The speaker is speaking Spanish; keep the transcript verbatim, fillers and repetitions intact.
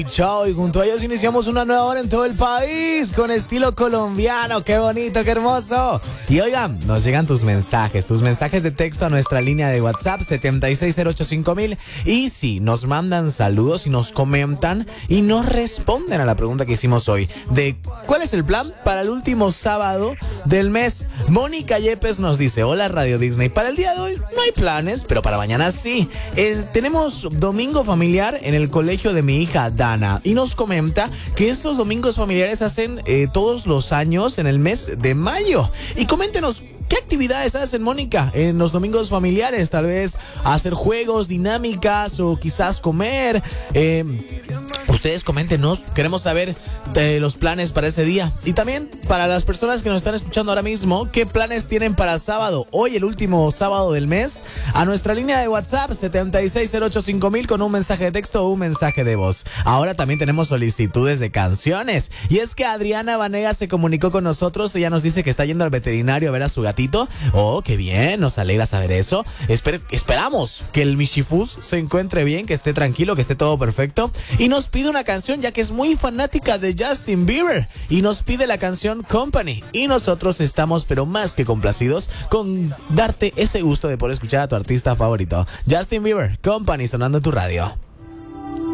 Chao, y junto a ellos iniciamos una nueva hora en todo el país con estilo colombiano. ¡Qué bonito, qué hermoso! Y oigan, nos llegan tus mensajes, tus mensajes de texto a nuestra línea de WhatsApp setenta y seis cero ocho cinco mil. Y sí, nos mandan saludos y nos comentan y nos responden a la pregunta que hicimos hoy de ¿cuál es el plan para el último sábado del mes? Mónica Yepes nos dice: hola Radio Disney, para el día de hoy no hay planes, pero para mañana sí. Eh, tenemos domingo familiar en el colegio de mi hija Dana y nos comenta que estos domingos familiares hacen eh, todos los años en el mes de mayo. Y coméntenos, ¿qué actividades hacen, Mónica, en los domingos familiares? Tal vez hacer juegos, dinámicas o quizás comer. Eh, ustedes coméntenos, queremos saber de los planes para ese día. Y también para las personas que nos están escuchando ahora mismo, ¿qué planes tienen para sábado? Hoy, el último sábado del mes, a nuestra línea de WhatsApp setenta y seis cero ocho cinco mil con un mensaje de texto o un mensaje de voz. Ahora también tenemos solicitudes de canciones. Y es que Adriana Vanega se comunicó con nosotros. Ella nos dice que está yendo al veterinario a ver a su gatito. Oh, qué bien, nos alegra saber eso. Esper- esperamos que el Michifus se encuentre bien, que esté tranquilo, que esté todo perfecto. Y nos pide una canción, ya que es muy fanática de Justin Bieber. Y nos pide la canción Company. Y nosotros estamos, pero más que complacidos, con darte ese gusto de poder escuchar a tu artista favorito. Justin Bieber, Company, sonando en tu radio.